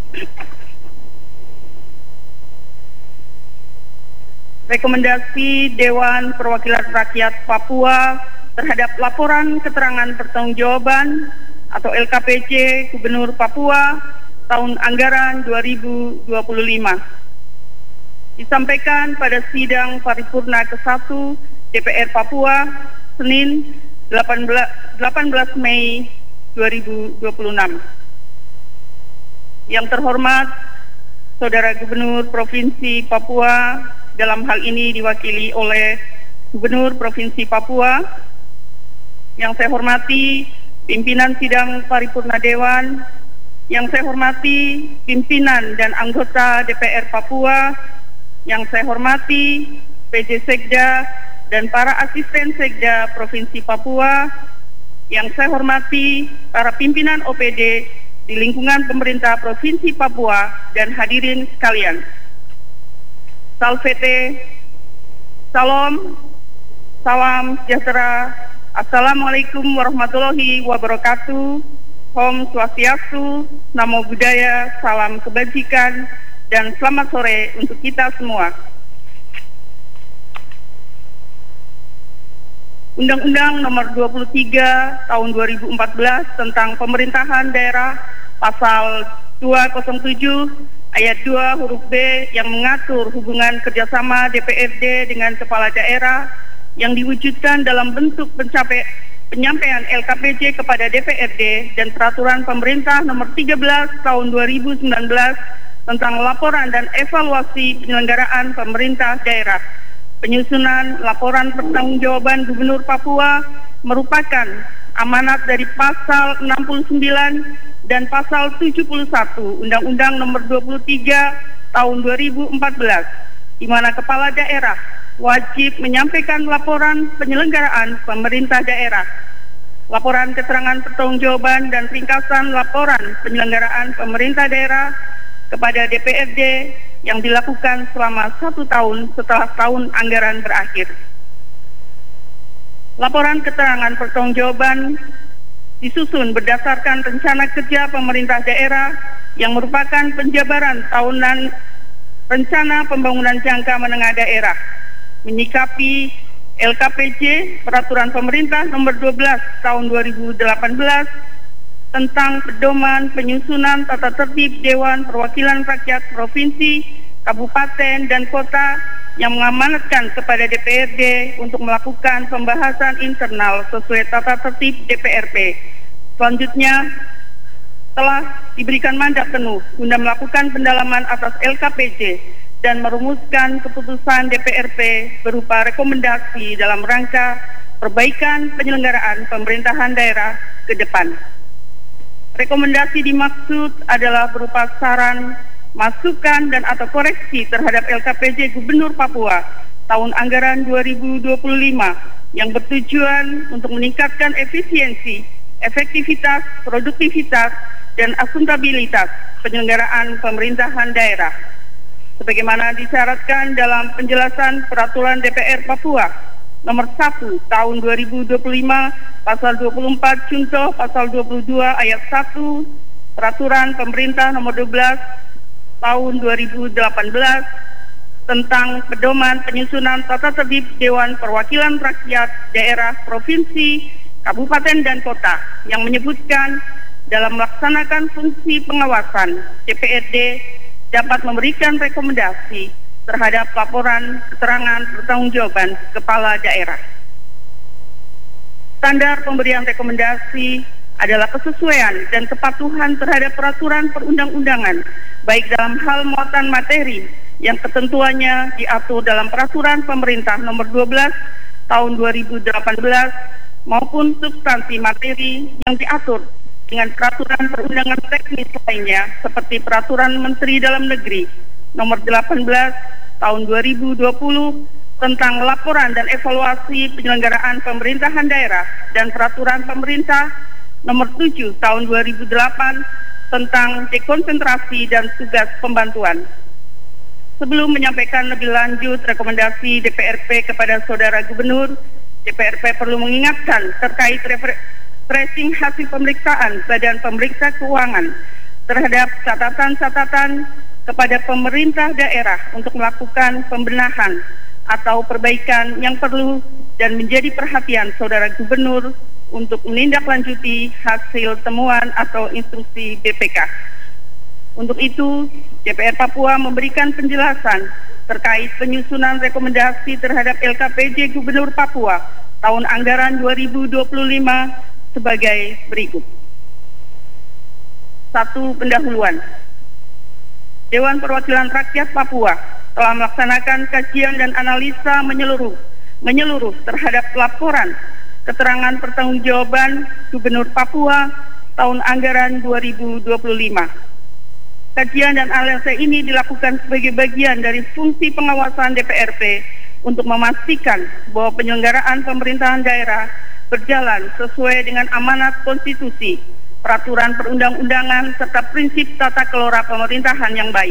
Rekomendasi Dewan Perwakilan Rakyat Papua terhadap laporan keterangan pertanggungjawaban atau LKPJ Gubernur Papua tahun anggaran 2025. Disampaikan pada sidang paripurna ke-1 DPR Papua Senin 18 Mei 2026. Yang terhormat Saudara Gubernur Provinsi Papua, dalam hal ini diwakili oleh Gubernur Provinsi Papua. Yang saya hormati pimpinan sidang paripurna Dewan, yang saya hormati pimpinan dan anggota DPR Papua, yang saya hormati PJ Sekda dan para asisten Sekda Provinsi Papua, yang saya hormati para pimpinan OPD di lingkungan pemerintah Provinsi Papua dan hadirin sekalian. Salvete, salam, salam sejahtera, assalamualaikum warahmatullahi wabarakatuh, Om Swastiastu, Namo Buddhaya, salam kebajikan, dan selamat sore untuk kita semua. Undang-Undang Nomor 23 Tahun 2014 tentang Pemerintahan Daerah, Pasal 207 Ayat 2 huruf B yang mengatur hubungan kerjasama DPRD dengan kepala daerah yang diwujudkan dalam bentuk penyampaian LKPJ kepada DPRD dan Peraturan Pemerintah Nomor 13 Tahun 2019 tentang laporan dan evaluasi penyelenggaraan pemerintah daerah. Penyusunan laporan pertanggungjawaban Gubernur Papua merupakan amanat dari Pasal 69 dan Pasal 71 Undang-Undang Nomor 23 Tahun 2014, di mana kepala daerah wajib menyampaikan laporan penyelenggaraan pemerintah daerah, laporan keterangan pertanggungjawaban dan ringkasan laporan penyelenggaraan pemerintah daerah kepada DPRD yang dilakukan selama 1 tahun setelah tahun anggaran berakhir. Laporan keterangan pertanggungjawaban disusun berdasarkan rencana kerja pemerintah daerah yang merupakan penjabaran tahunan rencana pembangunan jangka menengah daerah, menyikapi LKPJ Peraturan Pemerintah Nomor 12 Tahun 2018 tentang pedoman penyusunan tata tertib Dewan Perwakilan Rakyat Provinsi, Kabupaten, dan Kota yang mengamanatkan kepada DPRD untuk melakukan pembahasan internal sesuai tata tertib DPRP. Selanjutnya, telah diberikan mandat penuh guna melakukan pendalaman atas LKPJ dan merumuskan keputusan DPRP berupa rekomendasi dalam rangka perbaikan penyelenggaraan pemerintahan daerah ke depan. Rekomendasi dimaksud adalah berupa saran, masukan, dan atau koreksi terhadap LKPJ Gubernur Papua tahun anggaran 2025 yang bertujuan untuk meningkatkan efisiensi, efektivitas, produktivitas, dan akuntabilitas penyelenggaraan pemerintahan daerah sebagaimana disyaratkan dalam penjelasan Peraturan DPR Papua Nomor 1 Tahun 2025 Pasal 24 Contoh Pasal 22 Ayat 1 Peraturan Pemerintah Nomor 12 Tahun 2018 tentang pedoman penyusunan tata tertib Dewan Perwakilan Rakyat Daerah Provinsi, Kabupaten, dan Kota yang menyebutkan dalam melaksanakan fungsi pengawasan, DPRD dapat memberikan rekomendasi terhadap laporan keterangan pertanggungjawaban kepala daerah. Standar pemberian rekomendasi adalah kesesuaian dan kepatuhan terhadap peraturan perundang-undangan, baik dalam hal muatan materi yang ketentuannya diatur dalam Peraturan Pemerintah Nomor 12 Tahun 2018 maupun substansi materi yang diatur dengan peraturan perundangan teknis lainnya seperti Peraturan Menteri Dalam Negeri Nomor 18 Tahun 2020 tentang laporan dan evaluasi penyelenggaraan pemerintahan daerah dan Peraturan Pemerintah Nomor 7 Tahun 2008 tentang dekonsentrasi dan tugas pembantuan. Sebelum menyampaikan lebih lanjut rekomendasi DPRP kepada Saudara Gubernur, DPRP perlu mengingatkan terkait tracing hasil pemeriksaan Badan Pemeriksa Keuangan terhadap catatan-catatan kepada pemerintah daerah untuk melakukan pembenahan atau perbaikan yang perlu dan menjadi perhatian Saudara Gubernur untuk menindaklanjuti hasil temuan atau instruksi BPK. Untuk itu, DPR Papua memberikan penjelasan terkait penyusunan rekomendasi terhadap LKPJ Gubernur Papua tahun anggaran 2025 sebagai berikut. 1. Pendahuluan. Dewan Perwakilan Rakyat Papua telah melaksanakan kajian dan analisa menyeluruh terhadap laporan keterangan pertanggungjawaban Gubernur Papua tahun anggaran 2025. Kajian dan analisa ini dilakukan sebagai bagian dari fungsi pengawasan DPRP untuk memastikan bahwa penyelenggaraan pemerintahan daerah berjalan sesuai dengan amanat konstitusi, peraturan perundang-undangan, serta prinsip tata kelola pemerintahan yang baik.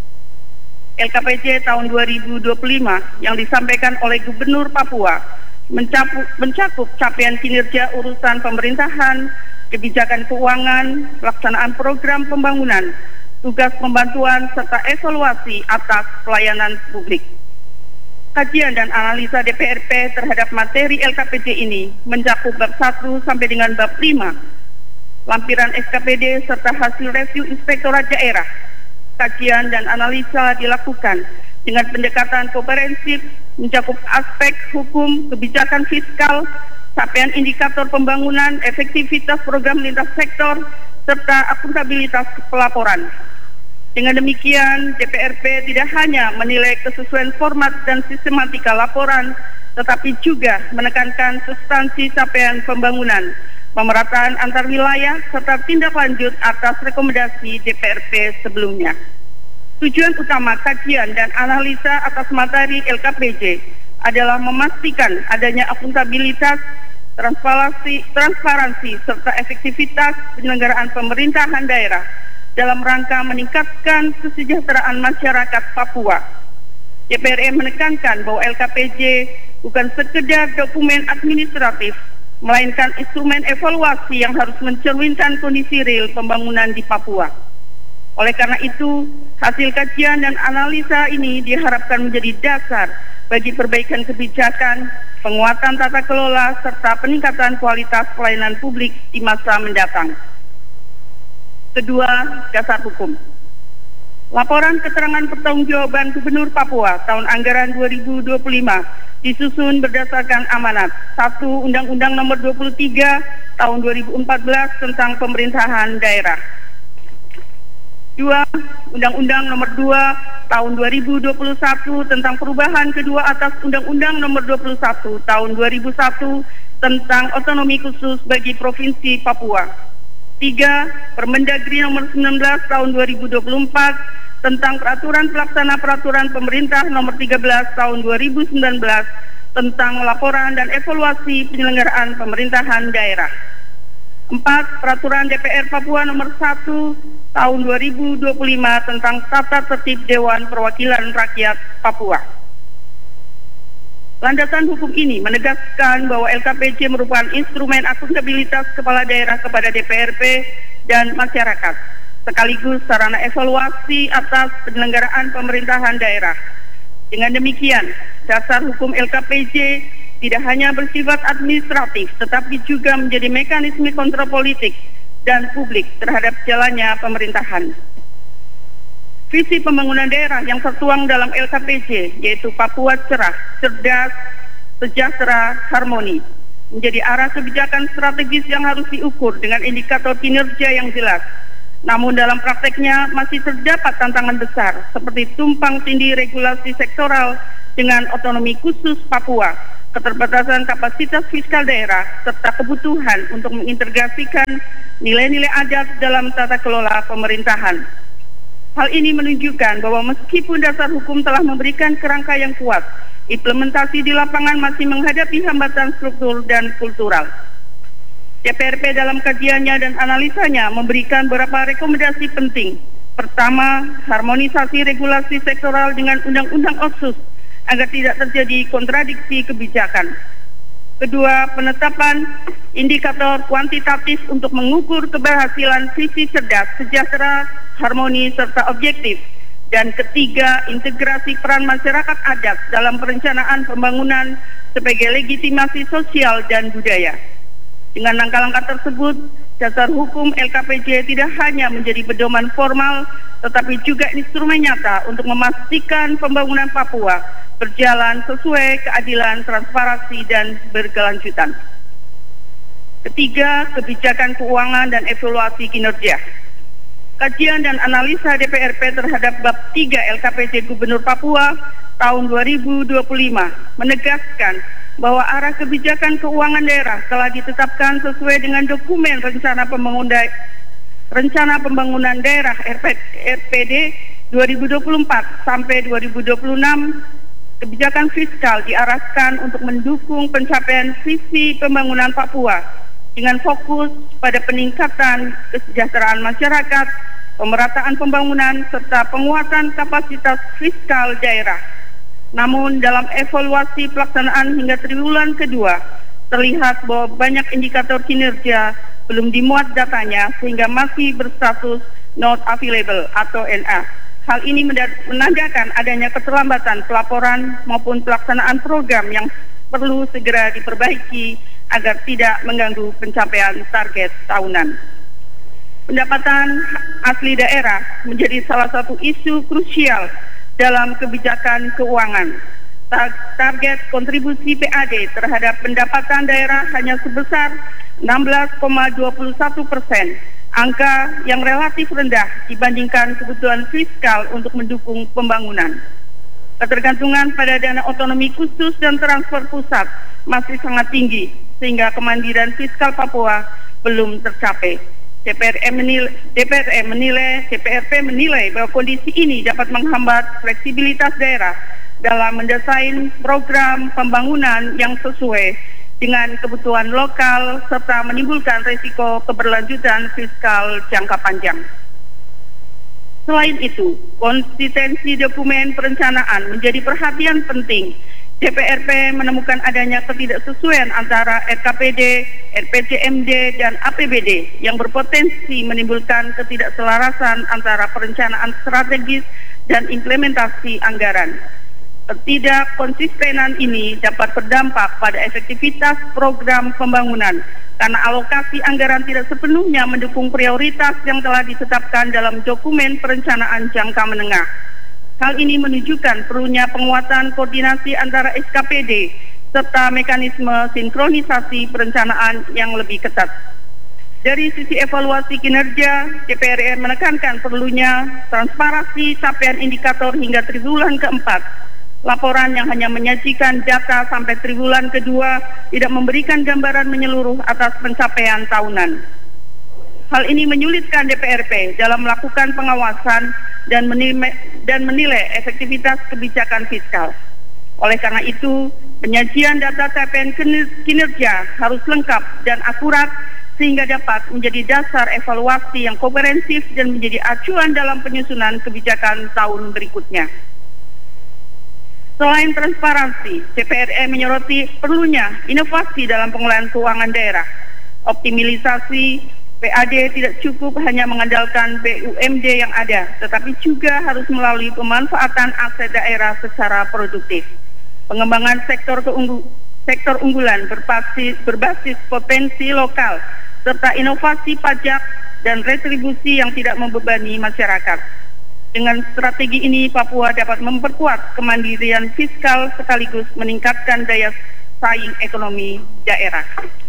LKPJ tahun 2025 yang disampaikan oleh Gubernur Papua mencakup capaian kinerja urusan pemerintahan, kebijakan keuangan, pelaksanaan program pembangunan, tugas pembantuan, serta evaluasi atas pelayanan publik. Kajian dan analisa DPRP terhadap materi LKPJ ini mencakup bab 1 sampai dengan bab 5, lampiran SKPD serta hasil review Inspektorat Daerah. Kajian dan analisa dilakukan dengan pendekatan komprehensif, mencakup aspek hukum, kebijakan fiskal, capaian indikator pembangunan, efektivitas program lintas sektor, serta akuntabilitas pelaporan. Dengan demikian, DPRP tidak hanya menilai kesesuaian format dan sistematika laporan, tetapi juga menekankan substansi capaian pembangunan, pemerataan antar wilayah, serta tindak lanjut atas rekomendasi DPRP sebelumnya. Tujuan utama kajian dan analisa atas materi LKPJ adalah memastikan adanya akuntabilitas, transparansi, serta efektivitas penyelenggaraan pemerintahan daerah dalam rangka meningkatkan kesejahteraan masyarakat Papua. DPR menekankan bahwa LKPJ bukan sekedar dokumen administratif, melainkan instrumen evaluasi yang harus mencerminkan kondisi real pembangunan di Papua. Oleh karena itu, hasil kajian dan analisa ini diharapkan menjadi dasar bagi perbaikan kebijakan, penguatan tata kelola, serta peningkatan kualitas pelayanan publik di masa mendatang. Kedua, dasar hukum. Laporan keterangan pertanggungjawaban Gubernur Papua tahun anggaran 2025 disusun berdasarkan amanat 1. Undang-Undang Nomor 23 Tahun 2014 tentang Pemerintahan Daerah. 2. Undang-Undang Nomor 2 Tahun 2021 tentang perubahan kedua atas Undang-Undang Nomor 21 Tahun 2001 tentang otonomi khusus bagi Provinsi Papua. 3. Permendagri Nomor 19 Tahun 2024 tentang peraturan pelaksana peraturan pemerintah Nomor 13 Tahun 2019 tentang laporan dan evaluasi penyelenggaraan pemerintahan daerah. 4. Peraturan DPR Papua Nomor 1 Tahun 2025 tentang tata tertib Dewan Perwakilan Rakyat Papua. Landasan hukum ini menegaskan bahwa LKPJ merupakan instrumen akuntabilitas kepala daerah kepada DPRP dan masyarakat, sekaligus sarana evaluasi atas penyelenggaraan pemerintahan daerah. Dengan demikian, dasar hukum LKPJ tidak hanya bersifat administratif, tetapi juga menjadi mekanisme kontrol politik dan publik terhadap jalannya pemerintahan. Visi pembangunan daerah yang tertuang dalam LKPJ, yaitu Papua cerah, cerdas, sejahtera, harmoni, menjadi arah kebijakan strategis yang harus diukur dengan indikator kinerja yang jelas. Namun dalam prakteknya masih terdapat tantangan besar seperti tumpang tindih regulasi sektoral dengan otonomi khusus Papua, keterbatasan kapasitas fiskal daerah, serta kebutuhan untuk mengintegrasikan nilai-nilai adat dalam tata kelola pemerintahan. Hal ini menunjukkan bahwa meskipun dasar hukum telah memberikan kerangka yang kuat, implementasi di lapangan masih menghadapi hambatan struktur dan kultural. DPRP dalam kajiannya dan analisanya memberikan beberapa rekomendasi penting. Pertama, harmonisasi regulasi sektoral dengan Undang-Undang Otsus agar tidak terjadi kontradiksi kebijakan. Kedua, penetapan indikator kuantitatif untuk mengukur keberhasilan visi cerdas, sejahtera, harmoni, serta objektif. Dan ketiga, integrasi peran masyarakat adat dalam perencanaan pembangunan sebagai legitimasi sosial dan budaya. Dengan langkah-langkah tersebut, dasar hukum LKPJ tidak hanya menjadi pedoman formal, tetapi juga instrumen nyata untuk memastikan pembangunan Papua berjalan sesuai keadilan, transparansi, dan berkelanjutan. Ketiga, kebijakan keuangan dan evaluasi kinerja. Kajian dan analisa DPRP terhadap bab 3 LKPJ Gubernur Papua tahun 2025 menegaskan bahwa arah kebijakan keuangan daerah telah ditetapkan sesuai dengan dokumen Rencana Pembangunan Daerah RPD 2024 sampai 2026. Kebijakan fiskal diarahkan untuk mendukung pencapaian visi pembangunan Papua dengan fokus pada peningkatan kesejahteraan masyarakat, pemerataan pembangunan, serta penguatan kapasitas fiskal daerah. Namun dalam evaluasi pelaksanaan hingga triwulan kedua, terlihat bahwa banyak indikator kinerja belum dimuat datanya sehingga masih berstatus not available atau NA. Hal ini menandakan adanya keterlambatan pelaporan maupun pelaksanaan program yang perlu segera diperbaiki agar tidak mengganggu pencapaian target tahunan. Pendapatan asli daerah menjadi salah satu isu krusial dalam kebijakan keuangan. Target kontribusi PAD terhadap pendapatan daerah hanya sebesar 16,21%. Angka yang relatif rendah dibandingkan kebutuhan fiskal untuk mendukung pembangunan. Ketergantungan pada dana otonomi khusus dan transfer pusat masih sangat tinggi, sehingga kemandirian fiskal Papua belum tercapai. DPRP menilai bahwa kondisi ini dapat menghambat fleksibilitas daerah dalam mendesain program pembangunan yang sesuai dengan kebutuhan lokal serta menimbulkan risiko keberlanjutan fiskal jangka panjang. Selain itu, konsistensi dokumen perencanaan menjadi perhatian penting. DPRP menemukan adanya ketidaksesuaian antara RKPD, RPJMD, dan APBD yang berpotensi menimbulkan ketidakselarasan antara perencanaan strategis dan implementasi anggaran. Ketidakkonsistenan ini dapat berdampak pada efektivitas program pembangunan karena alokasi anggaran tidak sepenuhnya mendukung prioritas yang telah ditetapkan dalam dokumen perencanaan jangka menengah. Hal ini menunjukkan perlunya penguatan koordinasi antara SKPD serta mekanisme sinkronisasi perencanaan yang lebih ketat. Dari sisi evaluasi kinerja, DPR RI menekankan perlunya transparansi capaian indikator hingga triwulan keempat. Laporan yang hanya menyajikan data sampai triwulan kedua tidak memberikan gambaran menyeluruh atas pencapaian tahunan. Hal ini menyulitkan DPRP dalam melakukan pengawasan dan menilai efektivitas kebijakan fiskal. Oleh karena itu, penyajian data capaian kinerja harus lengkap dan akurat sehingga dapat menjadi dasar evaluasi yang komprehensif dan menjadi acuan dalam penyusunan kebijakan tahun berikutnya. Selain transparansi, DPR RI menyoroti perlunya inovasi dalam pengelolaan keuangan daerah. Optimalisasi PAD tidak cukup hanya mengandalkan BUMD yang ada, tetapi juga harus melalui pemanfaatan aset daerah secara produktif. Pengembangan sektor unggulan berbasis potensi lokal, serta inovasi pajak dan retribusi yang tidak membebani masyarakat. Dengan strategi ini, Papua dapat memperkuat kemandirian fiskal sekaligus meningkatkan daya saing ekonomi daerah.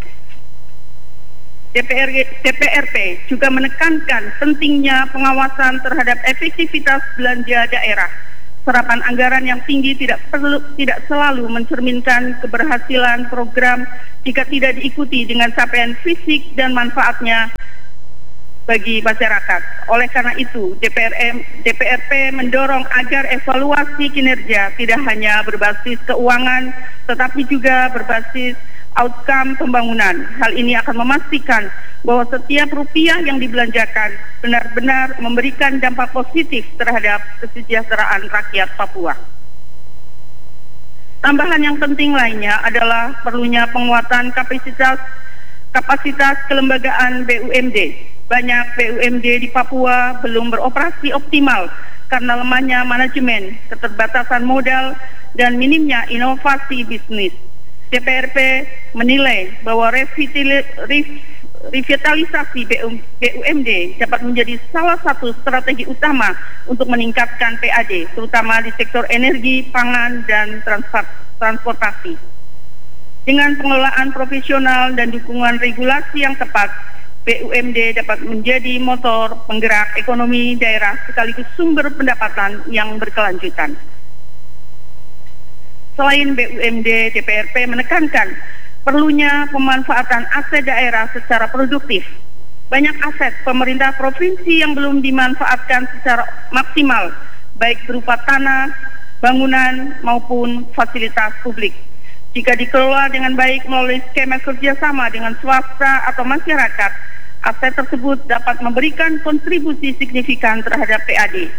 DPRP juga menekankan pentingnya pengawasan terhadap efektivitas belanja daerah. Serapan anggaran yang tinggi tidak selalu mencerminkan keberhasilan program jika tidak diikuti dengan capaian fisik dan manfaatnya bagi masyarakat. Oleh karena itu, DPRP mendorong agar evaluasi kinerja tidak hanya berbasis keuangan, tetapi juga berbasis outcome pembangunan. Hal ini akan memastikan bahwa setiap rupiah yang dibelanjakan benar-benar memberikan dampak positif terhadap kesejahteraan rakyat Papua. Tambahan yang penting lainnya adalah perlunya penguatan kapasitas kelembagaan BUMD. Banyak BUMD di Papua belum beroperasi optimal karena lemahnya manajemen, keterbatasan modal, dan minimnya inovasi bisnis. DPRP menilai bahwa revitalisasi BUMD dapat menjadi salah satu strategi utama untuk meningkatkan PAD, terutama di sektor energi, pangan, dan transportasi. Dengan pengelolaan profesional dan dukungan regulasi yang tepat, BUMD dapat menjadi motor penggerak ekonomi daerah sekaligus sumber pendapatan yang berkelanjutan. Selain BUMD, DPRP menekankan perlunya pemanfaatan aset daerah secara produktif. Banyak aset pemerintah provinsi yang belum dimanfaatkan secara maksimal, baik berupa tanah, bangunan, maupun fasilitas publik. Jika dikelola dengan baik melalui skema kerjasama dengan swasta atau masyarakat, aset tersebut dapat memberikan kontribusi signifikan terhadap PAD.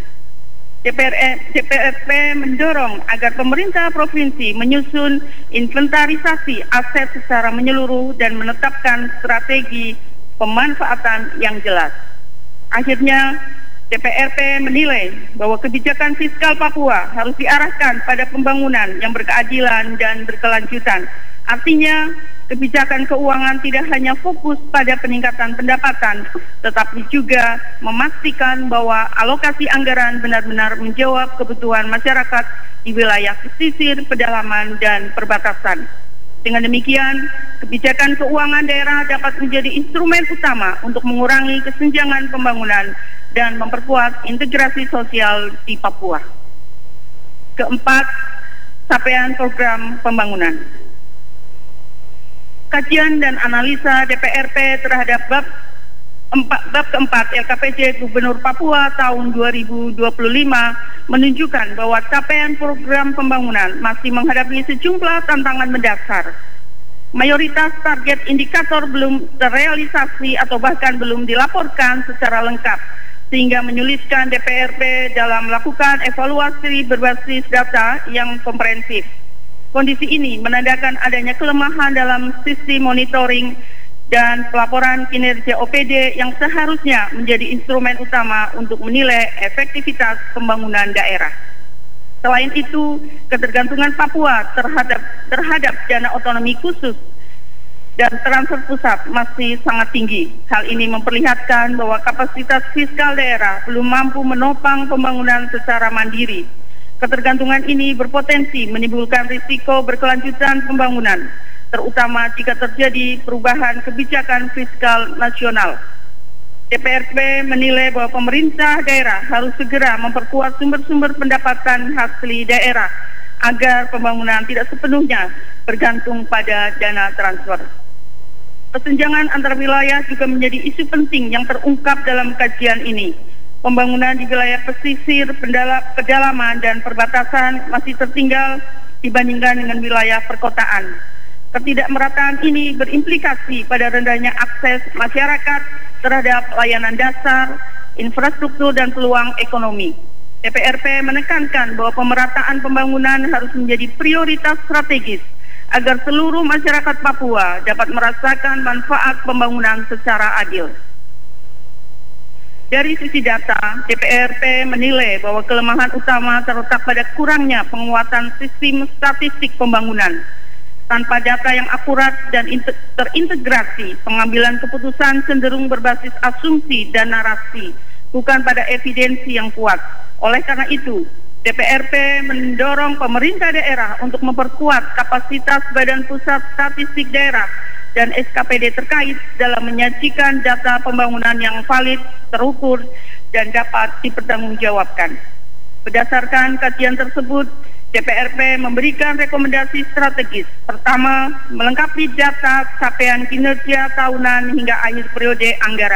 DPRP mendorong agar pemerintah provinsi menyusun inventarisasi aset secara menyeluruh dan menetapkan strategi pemanfaatan yang jelas. Akhirnya, DPRP menilai bahwa kebijakan fiskal Papua harus diarahkan pada pembangunan yang berkeadilan dan berkelanjutan. Artinya, kebijakan keuangan tidak hanya fokus pada peningkatan pendapatan, tetapi juga memastikan bahwa alokasi anggaran benar-benar menjawab kebutuhan masyarakat di wilayah pesisir, pedalaman, dan perbatasan. Dengan demikian, kebijakan keuangan daerah dapat menjadi instrumen utama untuk mengurangi kesenjangan pembangunan dan memperkuat integrasi sosial di Papua. Keempat, capaian program pembangunan. Kajian dan analisa DPRP terhadap bab keempat LKPJ Gubernur Papua tahun 2025 menunjukkan bahwa capaian program pembangunan masih menghadapi sejumlah tantangan mendasar. Mayoritas target indikator belum terrealisasi atau bahkan belum dilaporkan secara lengkap, sehingga menyulitkan DPRP dalam melakukan evaluasi berbasis data yang komprehensif. Kondisi ini menandakan adanya kelemahan dalam sistem monitoring dan pelaporan kinerja OPD yang seharusnya menjadi instrumen utama untuk menilai efektivitas pembangunan daerah. Selain itu, ketergantungan Papua terhadap dana otonomi khusus dan transfer pusat masih sangat tinggi. Hal ini memperlihatkan bahwa kapasitas fiskal daerah belum mampu menopang pembangunan secara mandiri. Ketergantungan ini berpotensi menimbulkan risiko berkelanjutan pembangunan, terutama jika terjadi perubahan kebijakan fiskal nasional. DPRP menilai bahwa pemerintah daerah harus segera memperkuat sumber-sumber pendapatan asli daerah agar pembangunan tidak sepenuhnya bergantung pada dana transfer. Kesenjangan antar wilayah juga menjadi isu penting yang terungkap dalam kajian ini. Pembangunan di wilayah pesisir, pedalaman, dan perbatasan masih tertinggal dibandingkan dengan wilayah perkotaan. Ketidakmerataan ini berimplikasi pada rendahnya akses masyarakat terhadap layanan dasar, infrastruktur, dan peluang ekonomi. DPRP menekankan bahwa pemerataan pembangunan harus menjadi prioritas strategis agar seluruh masyarakat Papua dapat merasakan manfaat pembangunan secara adil. Dari sisi data, DPRP menilai bahwa kelemahan utama terletak pada kurangnya penguatan sistem statistik pembangunan. Tanpa data yang akurat dan terintegrasi, pengambilan keputusan cenderung berbasis asumsi dan narasi, bukan pada evidensi yang kuat. Oleh karena itu, DPRP mendorong pemerintah daerah untuk memperkuat kapasitas Badan Pusat Statistik Daerah dan SKPD terkait dalam menyajikan data pembangunan yang valid, terukur, dan dapat dipertanggungjawabkan. Berdasarkan kajian tersebut, DPRP memberikan rekomendasi strategis. Pertama, melengkapi data capaian kinerja tahunan hingga akhir periode anggaran.